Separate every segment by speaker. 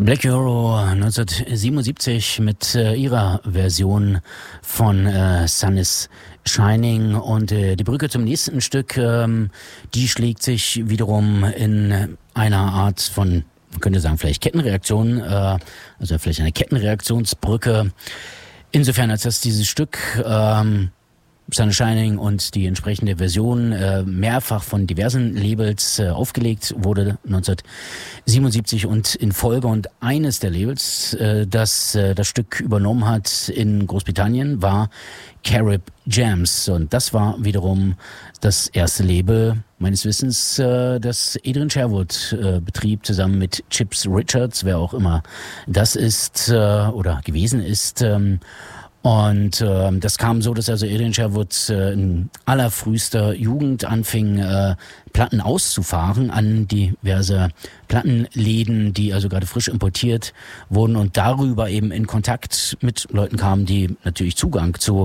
Speaker 1: Black Euro 1977 mit ihrer Version von Sun is Shining, und die Brücke zum nächsten Stück, die schlägt sich wiederum in einer Art von, man könnte sagen, vielleicht Kettenreaktion, also vielleicht eine Kettenreaktionsbrücke, insofern als dass dieses Stück Sun is Shining und die entsprechende Version mehrfach von diversen Labels aufgelegt wurde 1977 und in Folge, und eines der Labels, das das Stück übernommen hat in Großbritannien, war Carib Jams, und das war wiederum das erste Label meines Wissens, das Adrian Sherwood betrieb, zusammen mit Chips Richards, wer auch immer das ist oder gewesen ist. Und das kam so, dass also Adrian Sherwood in allerfrühester Jugend anfing, Platten auszufahren an diverse Plattenläden, die also gerade frisch importiert wurden, und darüber eben in Kontakt mit Leuten kamen, die natürlich Zugang zu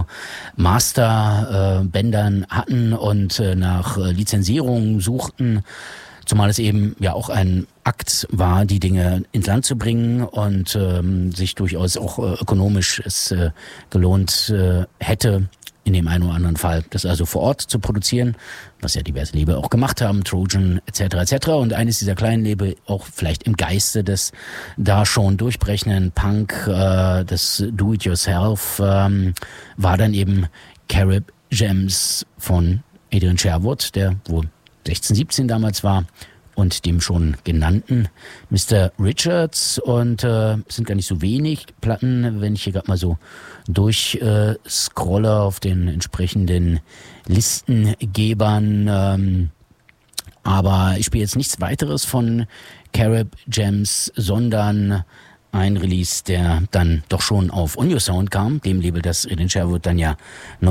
Speaker 1: Masterbändern hatten und nach Lizenzierungen suchten. Zumal es eben ja auch ein Akt war, die Dinge ins Land zu bringen, und sich durchaus auch ökonomisch es gelohnt hätte, in dem einen oder anderen Fall das also vor Ort zu produzieren, was ja diverse Label auch gemacht haben, Trojan etc. Und eines dieser kleinen Label, auch vielleicht im Geiste des da schon durchbrechenden Punk, des Do-it-yourself, war dann eben Carib Jams von Adrian Sherwood, der wohl 16, 17 damals war, und dem schon genannten Mr. Richards, und sind gar nicht so wenig Platten, wenn ich hier gerade mal so durchscrolle auf den entsprechenden Listengebern, aber ich spiele jetzt nichts weiteres von Carib Jams, sondern ein Release, der dann doch schon auf On Your Sound kam, dem Label, das Adrian Sherwood dann ja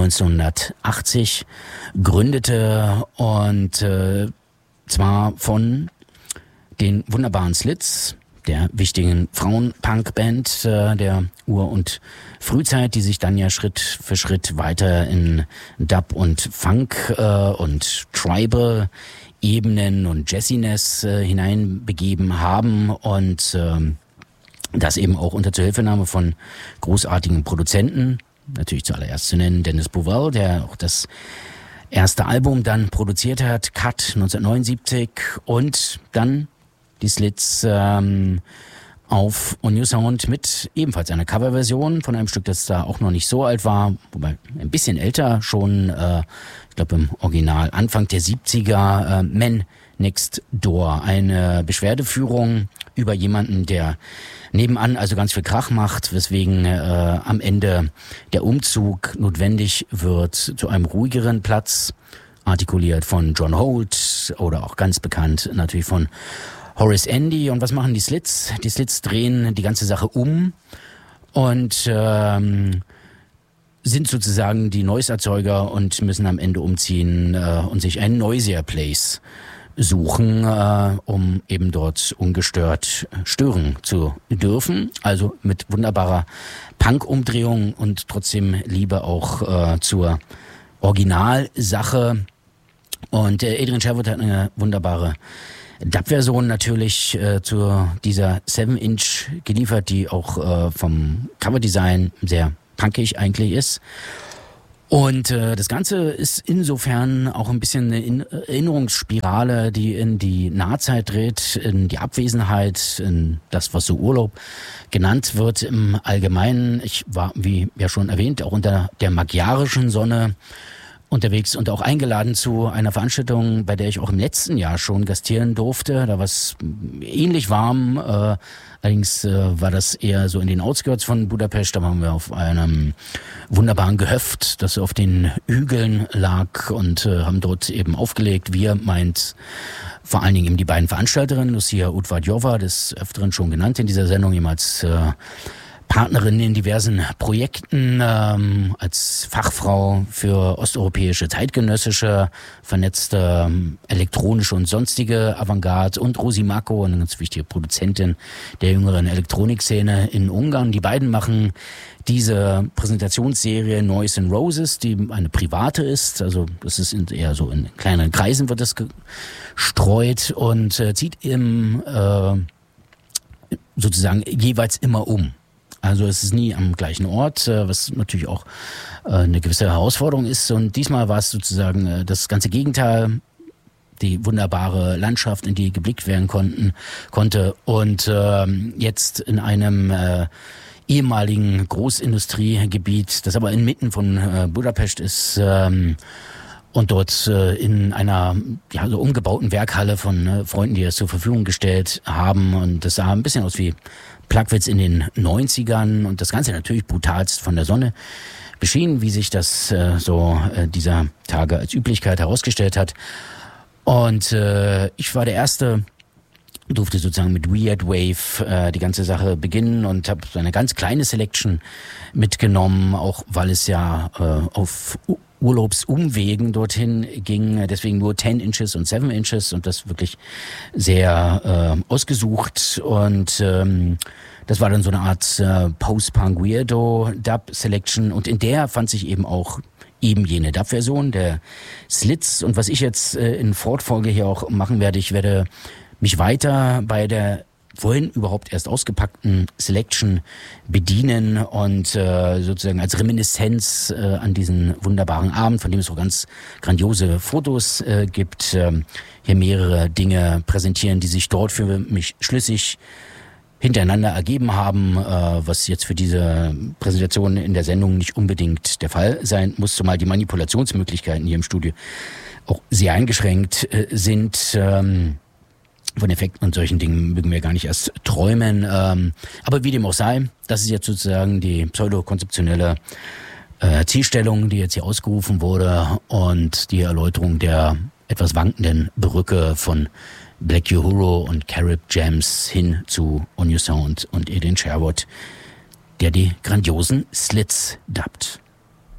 Speaker 1: 1980 gründete, und zwar von den wunderbaren Slits, der wichtigen Frauen-Punk-Band der Ur- und Frühzeit, die sich dann ja Schritt für Schritt weiter in Dub und Funk und Tribal-Ebenen und Jazziness hineinbegeben haben, und das eben auch unter Zuhilfenahme von großartigen Produzenten, natürlich zuallererst zu nennen Dennis Bovell, der auch das erste Album dann produziert hat, Cut 1979, und dann die Slits auf On Your Sound mit ebenfalls einer Coverversion von einem Stück, das da auch noch nicht so alt war, wobei ein bisschen älter schon, ich glaube im Original Anfang der 70er, Men Next Door, eine Beschwerdeführung über jemanden, der nebenan also ganz viel Krach macht, weswegen am Ende der Umzug notwendig wird zu einem ruhigeren Platz, artikuliert von John Holt oder auch ganz bekannt natürlich von Horace Andy. Und was machen die Slits? Die Slits drehen die ganze Sache um und sind sozusagen die Noise-Erzeuger und müssen am Ende umziehen und sich einen Noisier Place suchen, um eben dort ungestört stören zu dürfen. Also mit wunderbarer Punk-Umdrehung und trotzdem Liebe auch zur Originalsache. Und Adrian Sherwood hat eine wunderbare Dub-Version natürlich zu dieser 7-Inch geliefert, die auch vom Coverdesign sehr punkig eigentlich ist. Und das Ganze ist insofern auch ein bisschen eine Erinnerungsspirale, die in die Nahzeit dreht, in die Abwesenheit, in das, was so Urlaub genannt wird im Allgemeinen. Ich war, wie ja schon erwähnt, auch unter der magyarischen Sonne unterwegs und auch eingeladen zu einer Veranstaltung, bei der ich auch im letzten Jahr schon gastieren durfte. Da war es ähnlich warm, allerdings war das eher so in den Outskirts von Budapest. Da waren wir auf einem wunderbaren Gehöft, das auf den Hügeln lag, und haben dort eben aufgelegt. Wir meint vor allen Dingen eben die beiden Veranstalterinnen, Lucia Udvarjova, des Öfteren schon genannt in dieser Sendung, jemals Partnerin in diversen Projekten, als Fachfrau für osteuropäische, zeitgenössische, vernetzte elektronische und sonstige Avantgarde, und Rosi Mako, eine ganz wichtige Produzentin der jüngeren Elektronikszene in Ungarn. Die beiden machen diese Präsentationsserie Noise and Roses, die eine private ist, also das ist eher so in kleineren Kreisen wird das gestreut, und zieht sozusagen jeweils immer um. Also es ist nie am gleichen Ort, was natürlich auch eine gewisse Herausforderung ist. Und diesmal war es sozusagen das ganze Gegenteil, die wunderbare Landschaft, in die geblickt werden konnte. Und jetzt in einem ehemaligen Großindustriegebiet, das aber inmitten von Budapest ist, und dort in einer so umgebauten Werkhalle von Freunden, die das zur Verfügung gestellt haben. Und das sah ein bisschen aus wie Plagwitz in den 90ern und das Ganze natürlich brutalst von der Sonne beschienen, wie sich das dieser Tage als Üblichkeit herausgestellt hat. Und ich war der Erste, durfte sozusagen mit Weird Wave die ganze Sache beginnen und habe so eine ganz kleine Selection mitgenommen, auch weil es ja auf Urlaubsumwegen dorthin ging, deswegen nur 10 Inches und 7 Inches und das wirklich sehr ausgesucht und das war dann so eine Art Post-Punk Weirdo Dub Selection und in der fand sich eben auch eben jene Dub-Version, der Slits und was ich jetzt in Fortfolge hier auch machen werde, ich werde mich weiter bei der vorhin überhaupt erst ausgepackten Selection bedienen und sozusagen als Reminiszenz an diesen wunderbaren Abend, von dem es so ganz grandiose Fotos gibt, hier mehrere Dinge präsentieren, die sich dort für mich schlüssig hintereinander ergeben haben, was jetzt für diese Präsentation in der Sendung nicht unbedingt der Fall sein muss, zumal die Manipulationsmöglichkeiten hier im Studio auch sehr eingeschränkt sind. Von Effekten und solchen Dingen mögen wir gar nicht erst träumen. Aber wie dem auch sei, das ist jetzt sozusagen die pseudo-konzeptionelle Zielstellung, die jetzt hier ausgerufen wurde und die Erläuterung der etwas wankenden Brücke von Black Uhuru und Carib Jams hin zu On Your Sound und Edin Sherwood, der die grandiosen Slits dubbt.